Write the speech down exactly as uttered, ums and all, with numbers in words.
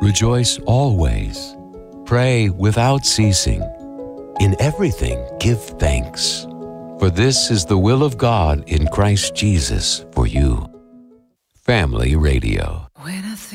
Rejoice always. Pray without ceasing. In everything give thanks. For this is the will of God in Christ Jesus for you. Family Radio.